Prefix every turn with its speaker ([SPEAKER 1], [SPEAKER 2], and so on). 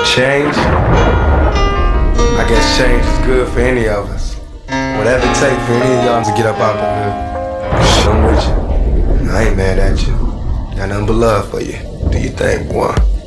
[SPEAKER 1] Change? I guess change is good for any of us. Whatever it takes for any of y'all to get up out the hood. I'm with you. I ain't mad at you. Got nothing but love for you. Do your thing, boy.